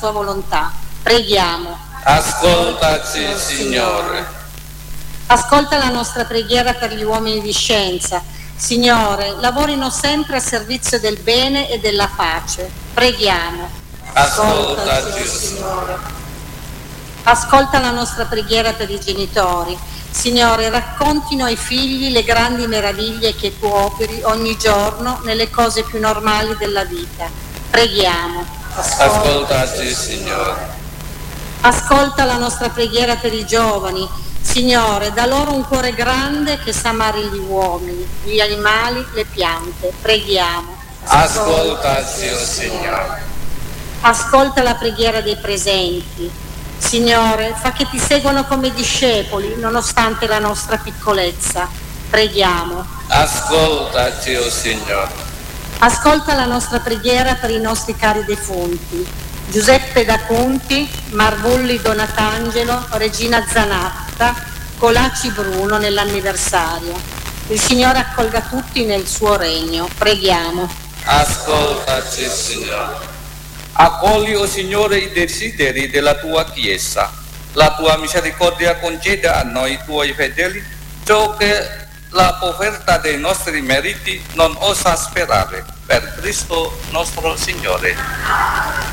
sua volontà. Preghiamo. Ascoltaci, Signore. Ascolta la nostra preghiera per gli uomini di scienza. Signore, lavorino sempre a servizio del bene e della pace. Preghiamo. Ascoltaci, Signore. Ascolta la nostra preghiera per i genitori. Signore, raccontino ai figli le grandi meraviglie che tu operi ogni giorno nelle cose più normali della vita. Preghiamo. Ascoltaci, Signore. Ascolta la nostra preghiera per i giovani. Signore, da loro un cuore grande che sa amare gli uomini, gli animali, le piante. Preghiamo. Ascoltaci, oh Signore. Ascolta la preghiera dei presenti. Signore, fa che ti seguano come discepoli, nonostante la nostra piccolezza. Preghiamo. Ascoltaci, oh Signore. Ascolta la nostra preghiera per i nostri cari defunti. Giuseppe da Conti, Marvulli Donatangelo, Regina Zanatta, Colacci Bruno nell'anniversario. Il Signore accolga tutti nel suo regno. Preghiamo. Ascoltaci, Signore. Accogli, o Signore, i desideri della tua Chiesa. La tua misericordia conceda a noi tuoi fedeli ciò che la povertà dei nostri meriti non osa sperare. Per Cristo nostro Signore.